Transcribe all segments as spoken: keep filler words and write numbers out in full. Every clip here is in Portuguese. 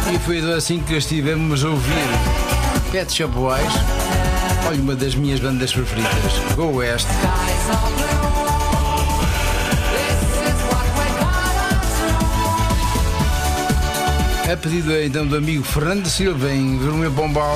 E foi assim que estivemos a ouvir Pet Shop Boys. Olha, uma das minhas bandas preferidas, Go West. A pedido então do amigo Fernando Silva em Vermelho Pombal,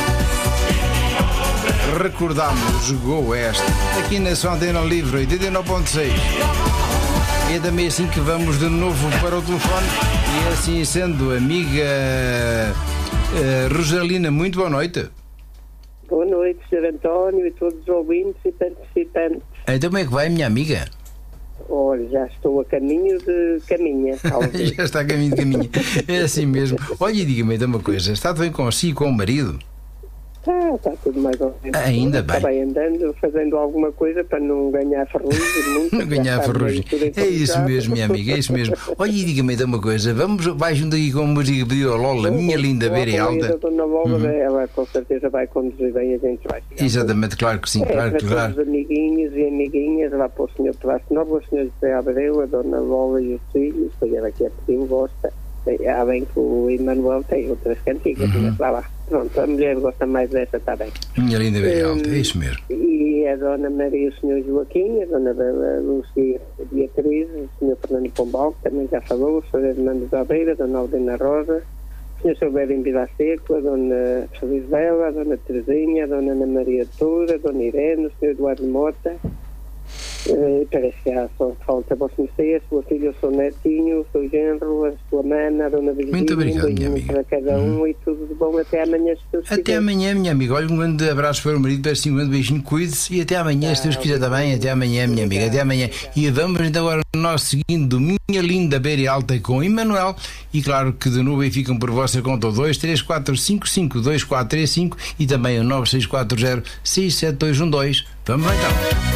recordámos Go West aqui na sua Antena Livre oitenta e nove ponto seis. É também assim que vamos de novo para o telefone. E assim sendo, amiga uh, Rosalina, muito boa noite. Boa noite, senhor António e todos os ouvintes e participantes. Então como é que vai, minha amiga? Olha, já estou a caminho de caminha. Já está a caminho de caminha. É assim mesmo. Olha, e diga-me então uma coisa, está bem consigo com o marido? Está, está tudo mais ou menos. Ainda bem. Está bem andando, fazendo alguma coisa para não ganhar ferrugem. Não ganhar ferrugem. É isso mesmo, minha amiga, é isso mesmo. Olha, e diga-me então uma coisa, vamos, vai junto aqui com a música pediu a Lola, minha linda beira e alta. A dona Lola, uhum. Ela com certeza vai conduzir bem, a gente vai. Exatamente, claro que sim, é, claro que claro. Os amiguinhos e amiguinhas, lá para o senhor Plástico Novo, o senhor José Abreu, a dona Lola e os filhos, foi ela que a pediu, gosta. Há bem que o Emanuel tem outras cantigas, uhum. Mas lá lá. Pronto, a mulher gosta mais dessa, está bem. Minha linda beira alta, é isso mesmo. E a dona Maria e o senhor Joaquim, a dona Bela Lúcia Beatriz, o senhor Fernando Pombal, que também já falou, o senhor Hernando da Beira, a dona Aldena Rosa, o senhor Silvério em Vila Seco, a dona Feliz Bela, a dona Terezinha, a dona Ana Maria Toura, a dona Irene, o senhor Eduardo Mota. Uh, parece que há só falta você conhecer, a sua filha, o seu netinho, o seu genro, a sua mana, a dona Virgínia. Muito obrigado, minha amiga. Para cada um uhum. E tudo de bom. Até amanhã, se Deus quiser. Até amanhã, minha amiga. Olha, um grande abraço para o marido, peço um grande beijinho, cuide-se e até amanhã, ah, se Deus quiser também. Até amanhã, minha amiga. Até amanhã. E vamos então agora no nosso seguindo Minha Linda Beira Alta com Emanuel. E claro que de novo ficam por vossa conta o dois três quatro cinco cinco dois quatro três cinco e também o nove seis quatro zero seis sete dois um dois. Vamos lá então.